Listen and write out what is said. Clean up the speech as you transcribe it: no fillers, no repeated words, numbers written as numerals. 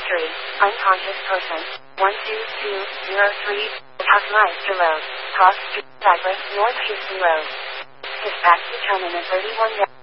history, unconscious person, 12203, Huffmeister Road, Cross Street, Cypress, North Houston Road. Dispatch determined at 31